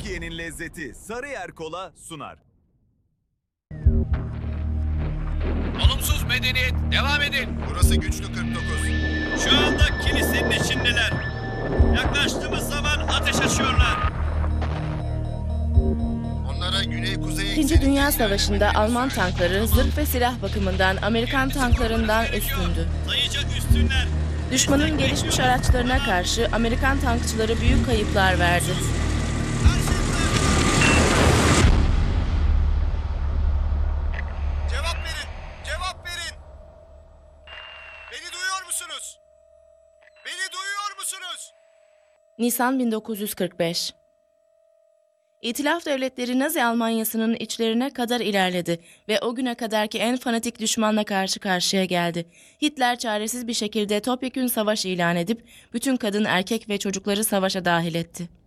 Türkiye'nin lezzeti Sarıyer Kola sunar. Olumsuz medeniyet, devam edin. Burası Güçlü 49. Şu anda kilisenin içindeler. Yaklaştığımız zaman ateş açıyorlar. Onlara güney-kuzey İkinci Dünya Savaşı'nda Alman tankları zırh ve silah bakımından Amerikan tanklarından üstündü. Sayacak üstünler. Düşmanın gelişmiş araçlarına karşı Amerikan tankçıları büyük kayıplar verdi. Cevap verin! Cevap verin! Beni duyuyor musunuz? Beni duyuyor musunuz? Nisan 1945. İtilaf devletleri Nazi Almanyası'nın içlerine kadar ilerledi ve o güne kadarki en fanatik düşmanla karşı karşıya geldi. Hitler çaresiz bir şekilde topyekün savaş ilan edip bütün kadın, erkek ve çocukları savaşa dahil etti.